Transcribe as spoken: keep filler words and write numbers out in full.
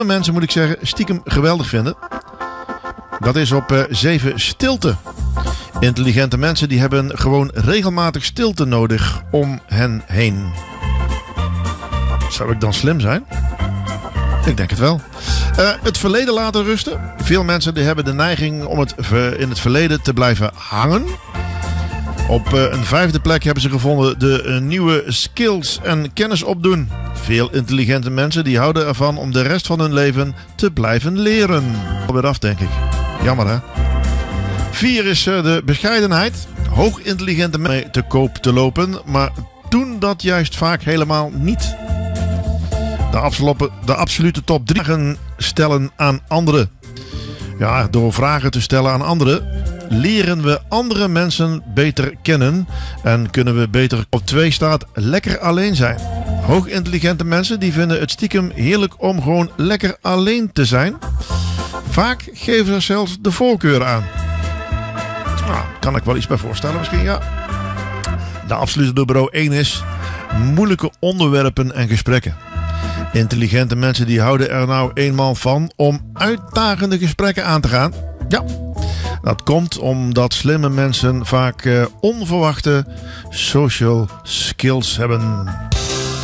mensen, moet ik zeggen, stiekem geweldig vinden. Dat is op uh, zeven stilte. Intelligente mensen die hebben gewoon regelmatig stilte nodig om hen heen. Zou ik dan slim zijn? Ik denk het wel. Uh, het verleden laten rusten. Veel mensen die hebben de neiging om het in het verleden te blijven hangen. Op uh, een vijfde plek hebben ze gevonden de uh, nieuwe skills en kennis opdoen. Veel intelligente mensen die houden ervan om de rest van hun leven te blijven leren. Alweer af, denk ik. Jammer, hè? Vier is uh, de bescheidenheid. Hoogintelligente mensen te koop te lopen, maar doen dat juist vaak helemaal niet. De, absolute, de absolute top drie vragen stellen aan anderen. Ja, door vragen te stellen aan anderen leren we andere mensen beter kennen en kunnen we beter. Op twee staat lekker alleen zijn. Hoogintelligente mensen die vinden het stiekem heerlijk om gewoon lekker alleen te zijn. Vaak geven ze zelfs de voorkeur aan. Nou, kan ik wel iets bij voorstellen misschien, ja. De absolute nummer één is moeilijke onderwerpen en gesprekken. Intelligente mensen die houden er nou eenmaal van om uitdagende gesprekken aan te gaan. Ja, dat komt omdat slimme mensen vaak uh, onverwachte social skills hebben.